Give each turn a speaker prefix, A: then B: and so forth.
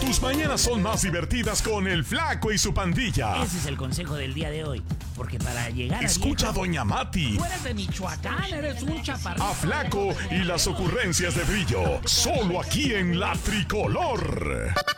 A: Tus mañanas son más divertidas con el Flaco y su pandilla.
B: Ese es el consejo del día de hoy. Porque para llegar
A: Escucha a
B: viejo,
A: Doña Mati,
C: Tú eres de Michoacán, eres un chaparrito.
A: a Flaco y las ocurrencias de Brillo. Solo aquí en La Tricolor.